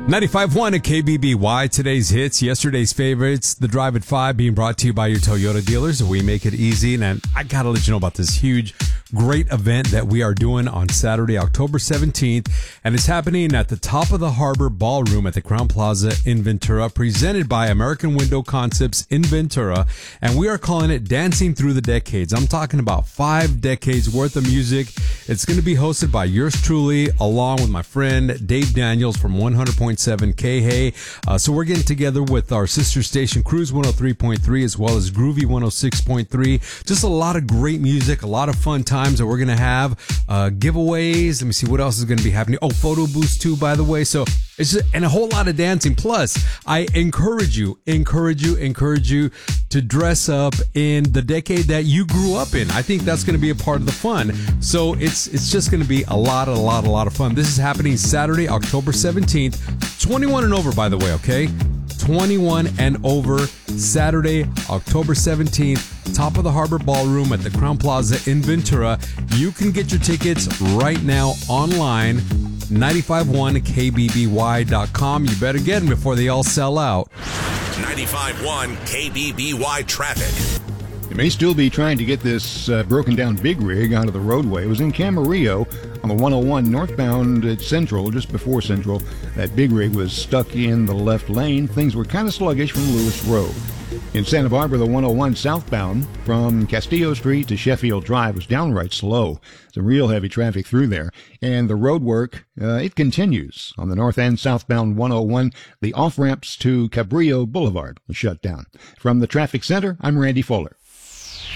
95.1 at KBBY. Today's hits, yesterday's favorites, the Drive at 5 being brought to you by your Toyota dealers. We make it easy. And I got to let you know about this huge, great event that we are doing on Saturday, October 17th. And it's happening at the Top of the Harbor Ballroom at the Crowne Plaza in Ventura, presented by American Window Concepts in Ventura. And we are calling it Dancing Through the Decades. I'm talking about 5 decades worth of music. It's going to be hosted by yours truly, along with my friend Dave Daniels from 100.7 K-Hey. So we're getting together with our sister station Cruise 103.3 as well as Groovy 106.3. Just a lot of great music, a lot of fun times that we're going to have. Giveaways. Let me see what else is going to be happening. Oh, photo booths too, by the way. So it's just, and a whole lot of dancing. Plus, I encourage you to dress up in the decade that you grew up in. I think that's going to be a part of the fun. So it's just going to be a lot of fun. This is happening Saturday, October 17th. 21 and over, by the way, okay? 21 and over, Saturday, October 17th, Top of the Harbor Ballroom at the Crowne Plaza in Ventura. You can get your tickets right now online, 951kbby.com. You better get them before they all sell out. 95.1 KBBY traffic. You may still be trying to get this broken down big rig onto the roadway. It was in Camarillo on the 101 northbound at Central, just before Central. That big rig was stuck in the left lane. Things were kind of sluggish from Lewis Road. In Santa Barbara, the 101 southbound from Castillo Street to Sheffield Drive was downright slow. Some real heavy traffic through there. And the road work, it continues. On the north end, southbound 101, the off-ramps to Cabrillo Boulevard was shut down. From the traffic center, I'm Randy Fuller.